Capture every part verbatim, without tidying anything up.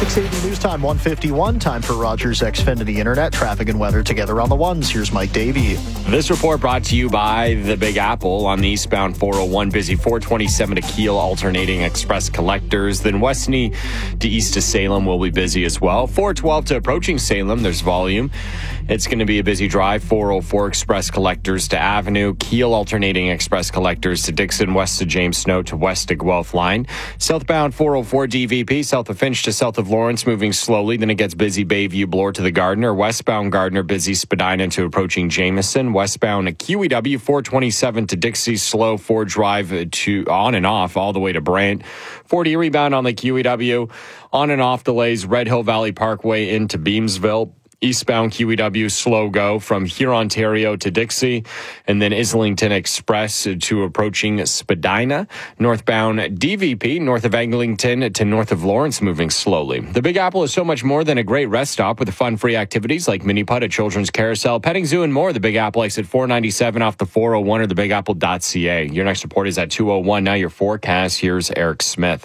six eighty News Time, one fifty-one. Time for Rogers Xfinity Internet. Traffic and weather together on the ones. Here's Mike Davey. This report brought to you by the Big Apple. On the eastbound four oh one, busy four twenty-seven to Kiel, alternating express collectors. Then Westney to east to Salem will be busy as well. four twelve to approaching Salem, there's volume. It's going to be a busy drive. four oh four express collectors to Avenue. Kiel, alternating express collectors to Dixon, west to James Snow to west to Guelph line. Southbound four oh four D V P, south of Finch to south of Lawrence, moving slowly. Then it gets busy Bayview, Bloor to the Gardner. Westbound Gardner, busy Spadina to approaching Jameson. Westbound Q E W, four twenty-seven to Dixie, slow Ford Drive to on and off all the way to Brant. forty rebound on the Q E W. On and off delays, Red Hill Valley Parkway into Beamsville. Eastbound Q E W, slow go from here, Ontario to Dixie, and then Islington Express to approaching Spadina. Northbound D V P, north of Eglinton to north of Lawrence, moving slowly. The Big Apple is so much more than a great rest stop with fun-free activities like mini putt, a children's carousel, petting zoo, and more. The Big Apple exit four ninety-seven off the four oh one or the big apple dot c a. Your next report is at two oh one. Now your forecast. Here's Eric Smith.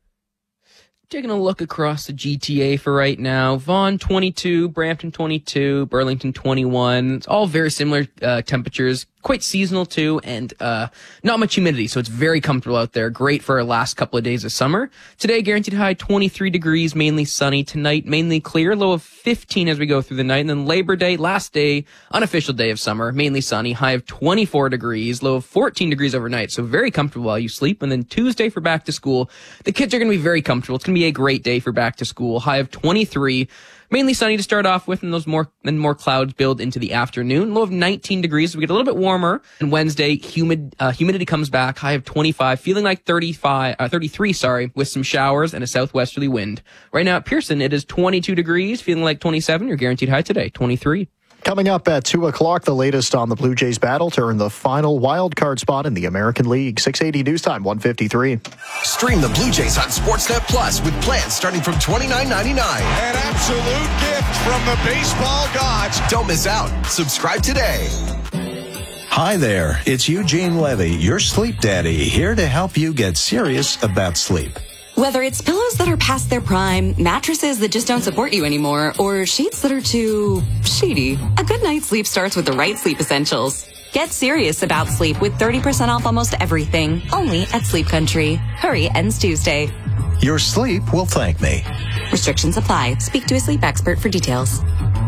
Taking a look across the G T A for right now. Vaughan twenty-two, Brampton twenty-two, Burlington twenty-one. It's all very similar uh, temperatures. Quite seasonal too, and uh not much humidity, so it's very comfortable out there. Great for our last couple of days of summer. Today, guaranteed high twenty-three degrees, mainly sunny. Tonight, mainly clear, low of fifteen as we go through the night. And then Labor Day, last day, unofficial day of summer, mainly sunny, high of twenty-four degrees, low of fourteen degrees overnight. So very comfortable while you sleep. And then Tuesday for back to school, the kids are going to be very comfortable. It's going to be a great day for back to school, high of twenty-three. Mainly sunny to start off with, and those more and more clouds build into the afternoon. Low of nineteen degrees, so we get a little bit warmer. And Wednesday, humid uh, humidity comes back, high of twenty-five, feeling like thirty-five, uh, thirty-three, sorry, with some showers and a southwesterly wind. Right now at Pearson, it is twenty-two degrees, feeling like twenty-seven. Your guaranteed high today, twenty-three. Coming up at two o'clock, the latest on the Blue Jays battle to earn the final wild card spot in the American League. six eighty News Time, one fifty-three. Stream the Blue Jays on Sportsnet Plus with plans starting from twenty-nine ninety-nine. An absolute gift from the baseball gods. Don't miss out. Subscribe today. Hi there, it's Eugene Levy, your sleep daddy, here to help you get serious about sleep. Whether it's pillows that are past their prime, mattresses that just don't support you anymore, or sheets that are too shady, a good night's sleep starts with the right sleep essentials. Get serious about sleep with thirty percent off almost everything, only at Sleep Country. Hurry, ends Tuesday. Your sleep will thank me. Restrictions apply. Speak to a sleep expert for details.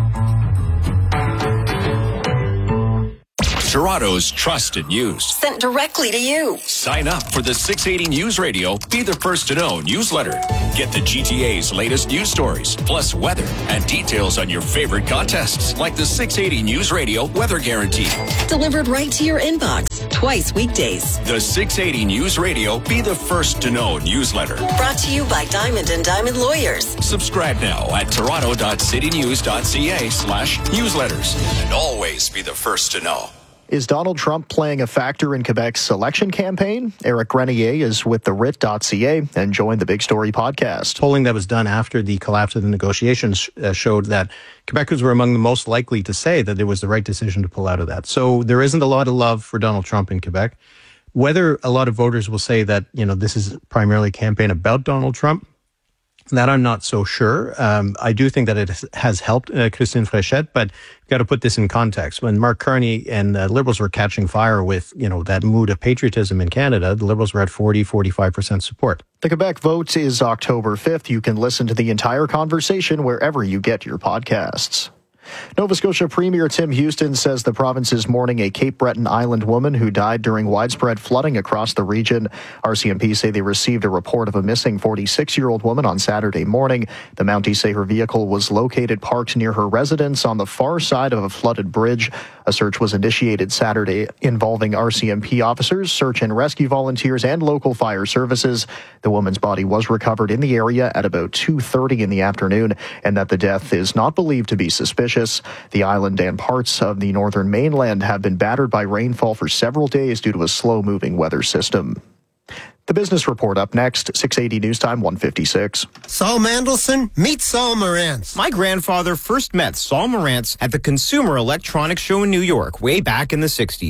Toronto's trusted news. Sent directly to you. Sign up for the six eighty News Radio Be the First to Know newsletter. Get the G T A's latest news stories, plus weather and details on your favorite contests, like the six eighty News Radio Weather Guarantee. Delivered right to your inbox, twice weekdays. The six eighty News Radio Be the First to Know newsletter. Brought to you by Diamond and Diamond Lawyers. Subscribe now at toronto.citynews.ca slash newsletters. And always be the first to know. Is Donald Trump playing a factor in Quebec's election campaign? Eric Grenier is with the writ dot c a and joined the Big Story podcast. Polling that was done after the collapse of the negotiations uh, showed that Quebecers were among the most likely to say that it was the right decision to pull out of that. So there isn't a lot of love for Donald Trump in Quebec. Whether a lot of voters will say that, you know, this is primarily a campaign about Donald Trump, that I'm not so sure. Um, I do think that it has helped uh, Christine Fréchette, but you've got to put this in context. When Mark Carney and uh, Liberals were catching fire with, you know, that mood of patriotism in Canada, the Liberals were at forty, forty-five percent support. The Quebec vote is October fifth. You can listen to the entire conversation wherever you get your podcasts. Nova Scotia Premier Tim Houston says the province is mourning a Cape Breton Island woman who died during widespread flooding across the region. R C M P say they received a report of a missing forty-six-year-old woman on Saturday morning. The Mounties say her vehicle was located parked near her residence on the far side of a flooded bridge. A search was initiated Saturday involving R C M P officers, search and rescue volunteers, and local fire services. The woman's body was recovered in the area at about two thirty in the afternoon, and that the death is not believed to be suspicious. The island and parts of the northern mainland have been battered by rainfall for several days due to a slow-moving weather system. The business report up next, six eighty News Time, one fifty-six. Saul Mandelson, meet Saul Marantz. My grandfather first met Saul Marantz at the Consumer Electronics Show in New York way back in the sixties.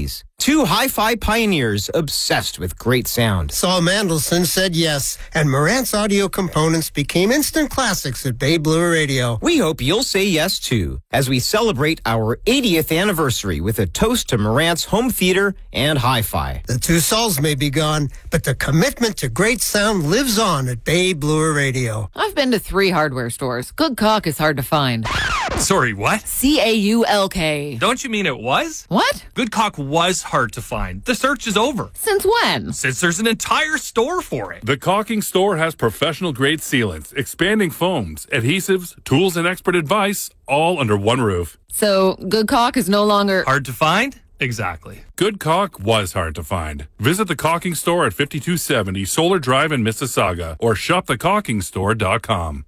Two hi-fi pioneers obsessed with great sound. Saul Mandelson said yes, and Marantz audio components became instant classics at Bay Blue Radio. We hope you'll say yes, too, as we celebrate our eightieth anniversary with a toast to Marantz home theater and hi-fi. The two Sauls may be gone, but the commitment to great sound lives on at Bay Blue Radio. I've been to three hardware stores. Good caulk is hard to find. Sorry, what? C A U L K. Don't you mean it was? What? Good caulk was hard to find. The search is over. Since when? Since there's an entire store for it. The Caulking Store has professional-grade sealants, expanding foams, adhesives, tools, and expert advice, all under one roof. So, good caulk is no longer... hard to find? Exactly. Good caulk was hard to find. Visit the Caulking Store at fifty-two seventy Solar Drive in Mississauga or shop the caulking store dot com.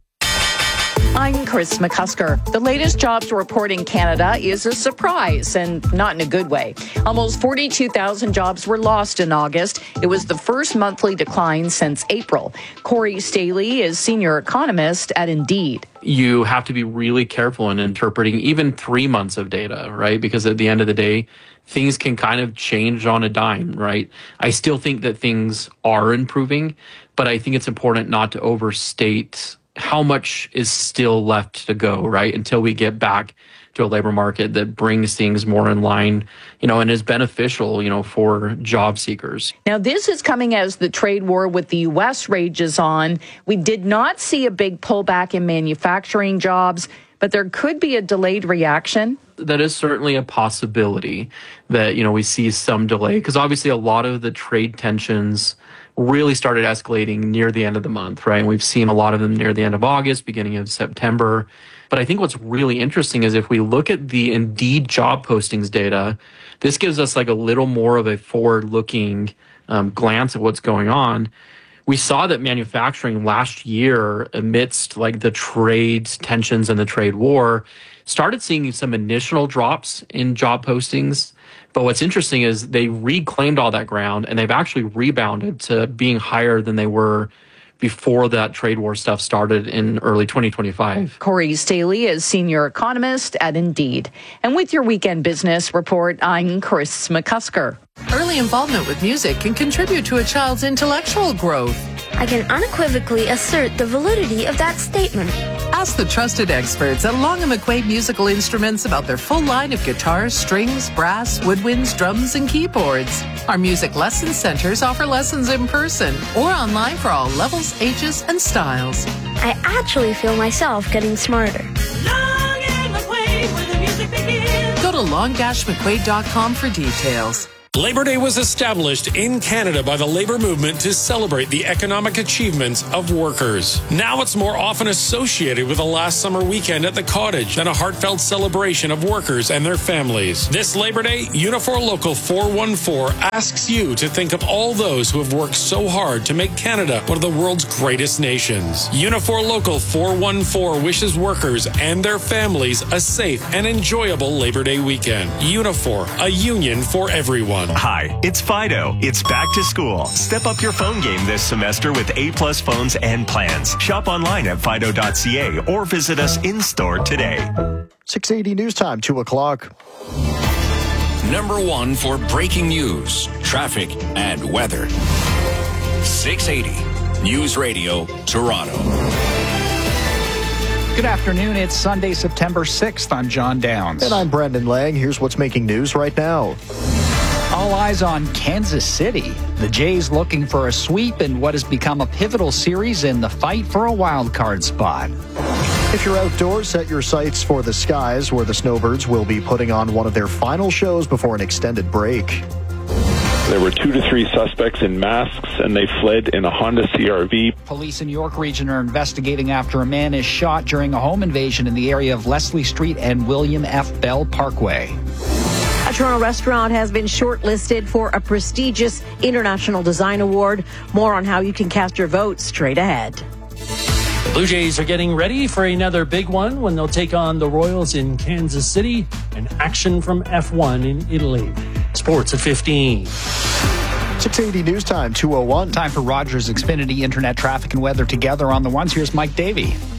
I'm Chris McCusker. The latest jobs report in Canada is a surprise, and not in a good way. Almost forty-two thousand jobs were lost in August. It was the first monthly decline since April. Corey Staley is senior economist at Indeed. You have to be really careful in interpreting even three months of data, right? Because at the end of the day, things can kind of change on a dime, right? I still think that things are improving, but I think it's important not to overstate how much is still left to go, right? Until we get back to a labor market that brings things more in line, you know, and is beneficial, you know, for job seekers. Now, this is coming as the trade war with the U S rages on. We did not see a big pullback in manufacturing jobs, but there could be a delayed reaction. That is certainly a possibility that, you know, we see some delay, because obviously a lot of the trade tensions really started escalating near the end of the month, right? And we've seen a lot of them near the end of August, beginning of September. But I think what's really interesting is if we look at the Indeed job postings data, this gives us like a little more of a forward-looking um, glance at what's going on. We saw that manufacturing last year, amidst like the trade tensions and the trade war, started seeing some initial drops in job postings. But what's interesting is they reclaimed all that ground, and they've actually rebounded to being higher than they were before that trade war stuff started in early twenty twenty-five. Corey Staley is senior economist at Indeed. And with your Weekend Business Report, I'm Chris McCusker. Early involvement with music can contribute to a child's intellectual growth. I can unequivocally assert the validity of that statement. Ask the trusted experts at Long and McQuaid Musical Instruments about their full line of guitars, strings, brass, woodwinds, drums, and keyboards. Our music lesson centers offer lessons in person or online for all levels, ages, and styles. I actually feel myself getting smarter. Long and McQuaid, where the music begins. Go to long dash mcquaid dot com for details. Labor Day was established in Canada by the labor movement to celebrate the economic achievements of workers. Now it's more often associated with a last summer weekend at the cottage than a heartfelt celebration of workers and their families. This Labor Day, Unifor Local four one four asks you to think of all those who have worked so hard to make Canada one of the world's greatest nations. Unifor Local four one four wishes workers and their families a safe and enjoyable Labor Day weekend. Unifor, a union for everyone. Hi, it's Fido. It's back to school. Step up your phone game this semester with A-plus phones and plans. Shop online at fido dot c a or visit us in-store today. six eighty News Time, two o'clock. Number one for breaking news, traffic, and weather. six eighty News Radio, Toronto. Good afternoon. It's Sunday, September sixth. I'm John Downs. And I'm Brendan Lang. Here's what's making news right now. All eyes on Kansas City. The Jays looking for a sweep in what has become a pivotal series in the fight for a wild card spot. If you're outdoors, set your sights for the skies, where the Snowbirds will be putting on one of their final shows before an extended break. There were two to three suspects in masks, and they fled in a Honda C R V. Police in York Region are investigating after a man is shot during a home invasion in the area of Leslie Street and William F. Bell Parkway. A Toronto restaurant has been shortlisted for a prestigious International Design Award. More on how you can cast your vote straight ahead. Blue Jays are getting ready for another big one when they'll take on the Royals in Kansas City and action from F one in Italy. Sports at fifteen. six eighty News Time, two oh one. Time for Rogers Xfinity Internet traffic and weather together on the ones. Here's Mike Davey.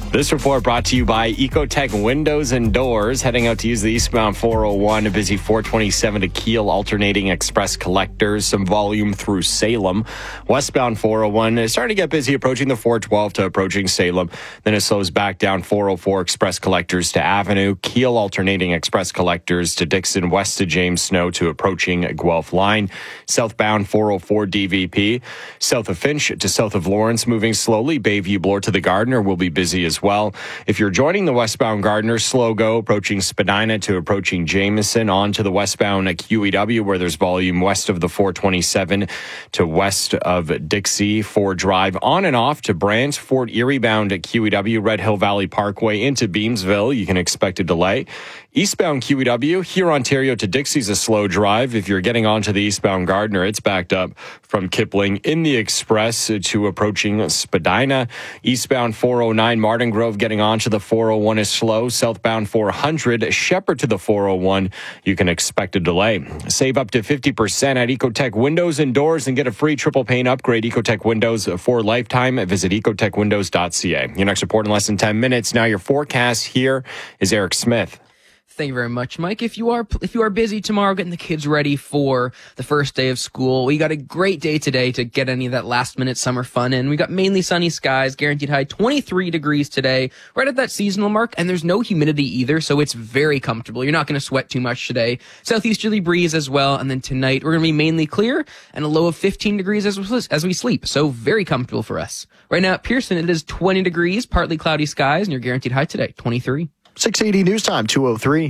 This report brought to you by Ecotech Windows and Doors. Heading out to use the eastbound four oh one, a busy four twenty-seven to Kiel, alternating express collectors, some volume through Salem. Westbound four oh one is starting to get busy, approaching the four twelve to approaching Salem. Then it slows back down four oh four express collectors to Avenue, Kiel, alternating express collectors to Dixon, west to James Snow to approaching Guelph line. Southbound four oh four D V P, south of Finch to south of Lawrence, moving slowly. Bayview Bloor to the Gardiner will be busy as well. well. If you're joining the westbound Gardiner, slow go, approaching Spadina to approaching Jameson, on to the westbound Q E W, where there's volume west of the four twenty-seven to west of Dixie. Ford Drive on and off to Brant. Fort Erie bound at Q E W, Red Hill Valley Parkway into Beamsville. You can expect a delay. Eastbound Q E W, here Ontario to Dixie's a slow drive. If you're getting onto the eastbound Gardiner, it's backed up from Kipling in the Express to approaching Spadina. Eastbound four oh nine Martin Grove getting onto the four oh one is slow. Southbound four hundred Shepherd to the four oh one, you can expect a delay. Save up to fifty percent at Ecotech Windows and Doors and get a free triple pane upgrade. Ecotech Windows for lifetime. Visit ecotech windows dot c a. Your next report in less than ten minutes. Now your forecast, here is Eric Smith. Thank you very much, Mike. If you are if you are busy tomorrow getting the kids ready for the first day of school, we got a great day today to get any of that last minute summer fun in. We got mainly sunny skies, guaranteed high twenty-three degrees today, right at that seasonal mark, and there's no humidity either, so it's very comfortable. You're not going to sweat too much today. Southeasterly breeze as well, and then tonight we're going to be mainly clear and a low of fifteen degrees as we, as we sleep, so very comfortable for us. Right now at Pearson, it is twenty degrees, partly cloudy skies, and your guaranteed high today, twenty-three. six eighty News Time, two oh three.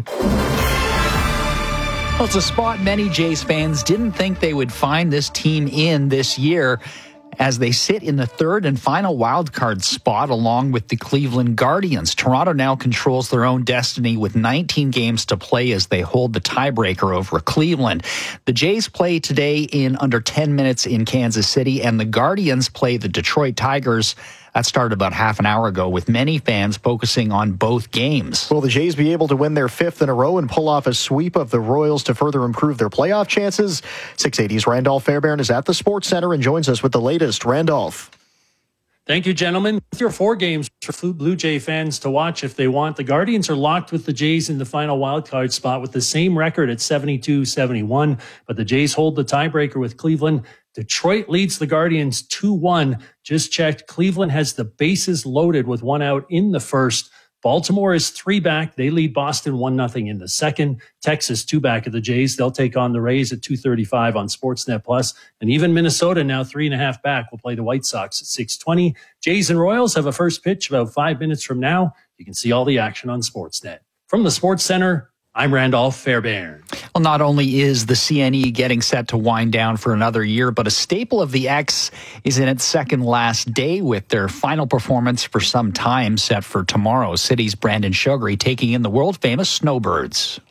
Well, it's a spot many Jays fans didn't think they would find this team in this year, as they sit in the third and final wildcard spot along with the Cleveland Guardians. Toronto now controls their own destiny with nineteen games to play as they hold the tiebreaker over Cleveland. The Jays play today in under ten minutes in Kansas City, and the Guardians play the Detroit Tigers. That started about half an hour ago, with many fans focusing on both games. Will the Jays be able to win their fifth in a row and pull off a sweep of the Royals to further improve their playoff chances? six eighty's Randolph Fairbairn is at the Sports Center and joins us with the latest. Randolph. Thank you, gentlemen. Your four games for Blue Jay fans to watch if they want. The Guardians are locked with the Jays in the final wildcard spot with the same record at seventy-two seventy-one, but the Jays hold the tiebreaker with Cleveland. Detroit leads the Guardians two one. Just checked. Cleveland has the bases loaded with one out in the first. Baltimore is three back. They lead Boston one nothing in the second. Texas two back of the Jays. They'll take on the Rays at two thirty-five on Sportsnet Plus. And even Minnesota now three and a half back will play the White Sox at six twenty. Jays and Royals have a first pitch about five minutes from now. You can see all the action on Sportsnet. From the Sports Center, I'm Randolph Fairbairn. Well, not only is the C N E getting set to wind down for another year, but a staple of the X is in its second last day with their final performance for some time set for tomorrow. City's Brandon Shogri taking in the world-famous Snowbirds.